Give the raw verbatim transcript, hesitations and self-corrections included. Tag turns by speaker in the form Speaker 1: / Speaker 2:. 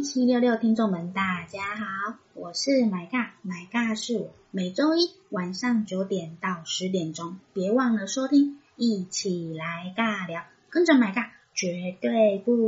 Speaker 1: 七六六听众们大家好，我是买尬，买尬是我，每周一晚上九点到十点钟，别忘了收听，一起来尬聊，跟着买尬绝对不